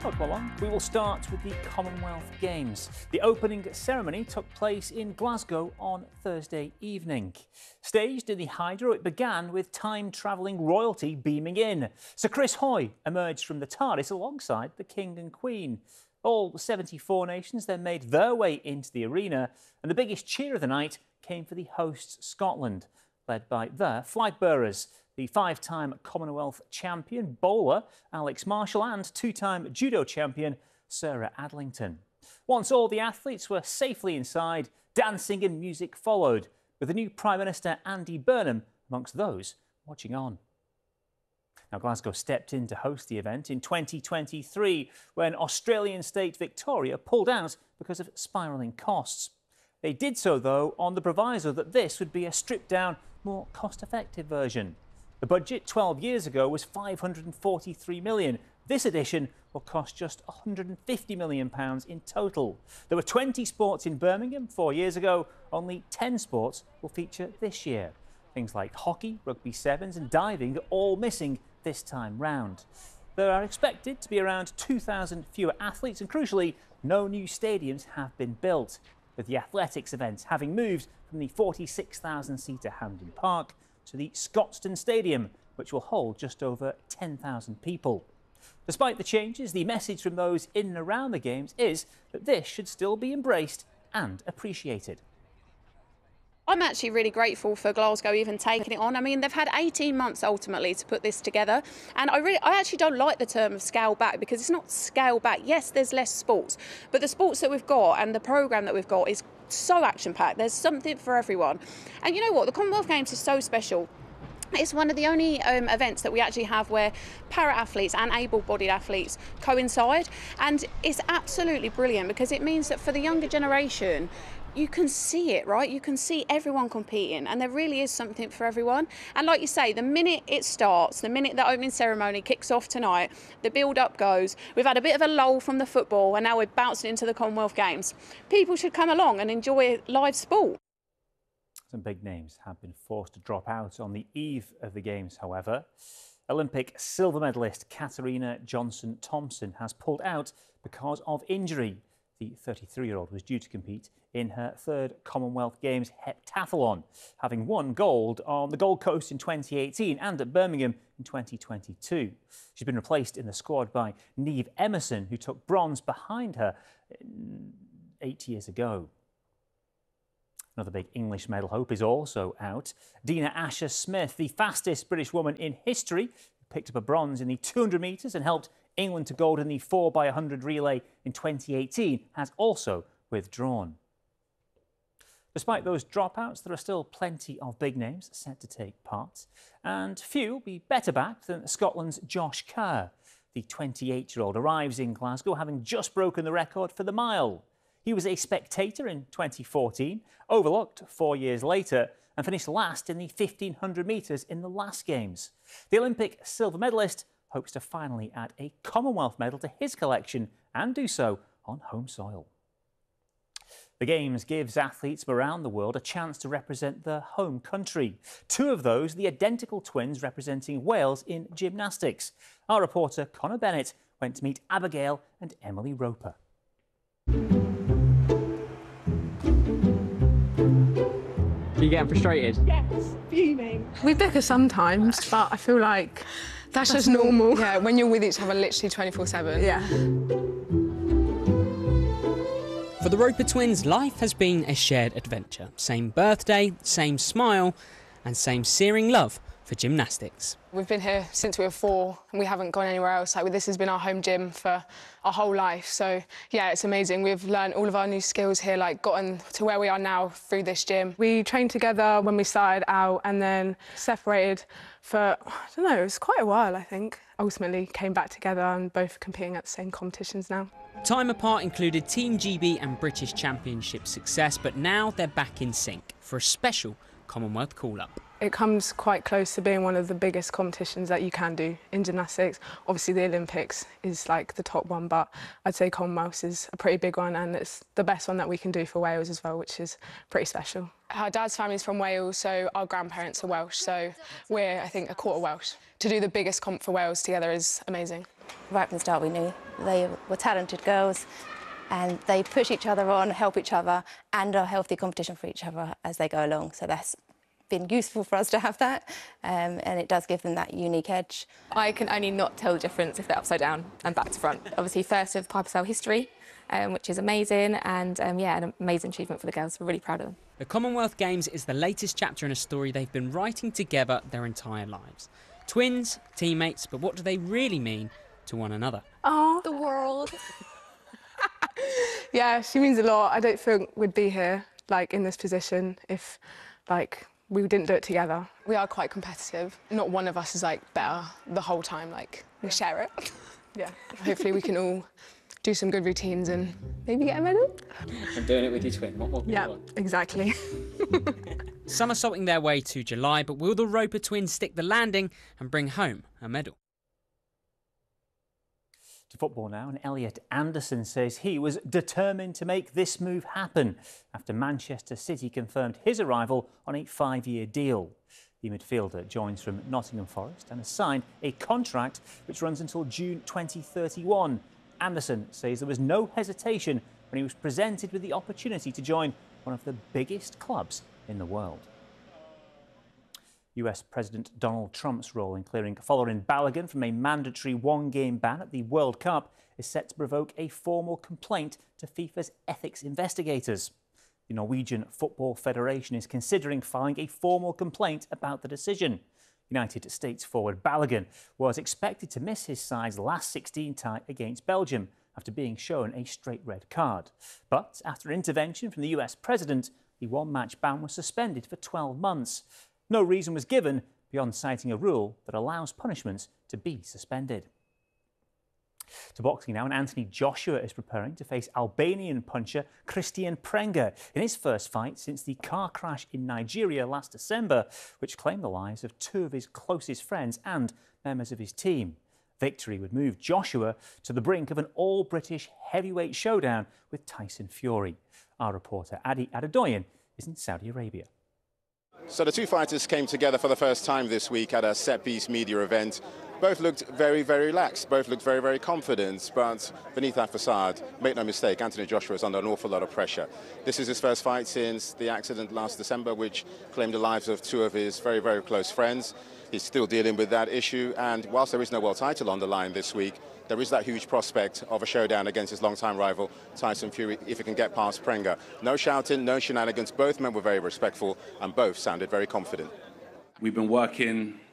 Welcome along. We will start with the Commonwealth Games. The opening ceremony took place in Glasgow on Thursday evening. Staged in the Hydro, it began with time-travelling royalty beaming in. Sir Chris Hoy emerged from the TARDIS alongside the King and Queen. All 74 nations then made their way into the arena, and the biggest cheer of the night came for the hosts Scotland, led by their flag bearers, the five-time Commonwealth champion bowler Alex Marshall and two-time judo champion Sarah Adlington. Once all the athletes were safely inside, dancing and music followed, with the new Prime Minister Andy Burnham amongst those watching on. Now, Glasgow stepped in to host the event in 2023 when Australian state Victoria pulled out because of spiralling costs. They did so, though, on the proviso that this would be a stripped-down, more cost-effective version. The budget 12 years ago was £543 million. This edition will cost just £150 million in total. There were 20 sports in Birmingham 4 years ago. Only 10 sports will feature this year. Things like hockey, rugby sevens and diving are all missing this time round. There are expected to be around 2,000 fewer athletes and, crucially, no new stadiums have been built, with the athletics events having moved from the 46,000-seater Hampden Park to the Scotstoun Stadium, which will hold just over 10,000 people. Despite the changes, the message from those in and around the Games is that this should still be embraced and appreciated. I'm actually really grateful for Glasgow even taking it on. I mean, they've had 18 months ultimately to put this together. And I actually don't like the term of scale back, because it's not scale back. Yes, there's less sports, but the sports that we've got and the programme that we've got is so action-packed. There's something for everyone. And you know what? The Commonwealth Games is so special. It's one of the only events that we actually have where para-athletes and able-bodied athletes coincide. And it's absolutely brilliant, because it means that for the younger generation, you can see it, right? You can see everyone competing, and there really is something for everyone. And like you say, the minute it starts, the minute the opening ceremony kicks off tonight, the build-up goes. We've had a bit of a lull from the football, and now we're bouncing into the Commonwealth Games. People should come along and enjoy live sport. Some big names have been forced to drop out on the eve of the Games, however. Olympic silver medalist Katarina Johnson-Thompson has pulled out because of injury. The 33-year-old was due to compete in her third Commonwealth Games heptathlon, having won gold on the Gold Coast in 2018 and at Birmingham in 2022. She's been replaced in the squad by Niamh Emerson, who took bronze behind her 8 years ago. Another big English medal hope is also out. Dina Asher-Smith, the fastest British woman in history, picked up a bronze in the 200 metres and helped England to gold in the 4x100 relay in 2018, has also withdrawn. Despite those dropouts, there are still plenty of big names set to take part, and few will be better backed than Scotland's Josh Kerr. The 28-year-old arrives in Glasgow having just broken the record for the mile. He was a spectator in 2014, overlooked 4 years later, and finished last in the 1,500 metres in the last Games. The Olympic silver medalist hopes to finally add a Commonwealth medal to his collection and do so on home soil. The Games gives athletes from around the world a chance to represent their home country. Two of those, the identical twins representing Wales in gymnastics. Our reporter Connor Bennett went to meet Abigail and Emily Roper. Are you getting frustrated? Yes, fuming. We bicker sometimes, but I feel like that's just normal. Yeah, when you're with each other literally 24/7. Yeah. For the Roper twins, life has been a shared adventure. Same birthday, same smile, and same searing love for gymnastics. We've been here since we were 4 and we haven't gone anywhere else. Like, this has been our home gym for our whole life. So yeah, it's amazing. We've learned all of our new skills here, like gotten to where we are now through this gym. We trained together when we started out and then separated for, I don't know, it was quite a while, I think. Ultimately came back together and both competing at the same competitions now. Time apart included Team GB and British Championship success, but now they're back in sync for a special Commonwealth call-up. It comes quite close to being one of the biggest competitions that you can do in gymnastics. Obviously the Olympics is like the top one, but I'd say Commonwealth is a pretty big one, and it's the best one that we can do for Wales as well, which is pretty special. Our dad's family's from Wales, so our grandparents are Welsh, so we're, I think, a quarter Welsh. To do the biggest comp for Wales together is amazing. right from the start we knew they were talented girls and they push each other on, help each other and are healthy competition for each other as they go along. So that's been useful for us to have that and it does give them that unique edge. I can only not tell the difference if they're upside down and back to front. Obviously first with Piper Sale history, which is amazing and yeah, an amazing achievement for the girls. We're really proud of them. The Commonwealth Games is the latest chapter in a story they've been writing together their entire lives. Twins, teammates, but what do they really mean to one another? Oh, The world. yeah, she means a lot. I don't think we'd be here, like, in this position if, like, we didn't do it together. We are quite competitive. Not one of us is like better the whole time, like we share it. Yeah. Hopefully we can all do some good routines and maybe get a medal. And doing it with your twin. What more can you Yeah, want? exactly. Somersaulting their way to July, but will the Roper twins stick the landing and bring home a medal? To football now, and Elliot Anderson says he was determined to make this move happen after Manchester City confirmed his arrival on a 5-year deal. The midfielder joins from Nottingham Forest and has signed a contract which runs until June 2031. Anderson says there was no hesitation when he was presented with the opportunity to join one of the biggest clubs in the world. US President Donald Trump's role in clearing Folarin Balogun from a mandatory one-game ban at the World Cup is set to provoke a formal complaint to FIFA's ethics investigators. The Norwegian Football Federation is considering filing a formal complaint about the decision. United States forward Balogun was expected to miss his side's last 16 tie against Belgium after being shown a straight red card. But after intervention from the US President, the one-match ban was suspended for 12 months. No reason was given beyond citing a rule that allows punishments to be suspended. To boxing now, and Anthony Joshua is preparing to face Albanian puncher Christian Prenga in his first fight since the car crash in Nigeria last December, which claimed the lives of 2 of his closest friends and members of his team. Victory would move Joshua to the brink of an all-British heavyweight showdown with Tyson Fury. Our reporter Adi Adedoyan is in Saudi Arabia. So the two fighters came together for the first time this week at a set-piece media event. Both looked very, very relaxed. Both looked very, very confident. But beneath that facade, make no mistake, Anthony Joshua is under an awful lot of pressure. This is his first fight since the accident last December, which claimed the lives of 2 of his very, very close friends. He's still dealing with that issue. And whilst there is no world title on the line this week, there is that huge prospect of a showdown against his longtime rival, Tyson Fury, if he can get past Prenga. No shouting, no shenanigans. Both men were very respectful and both sounded very confident. We've been working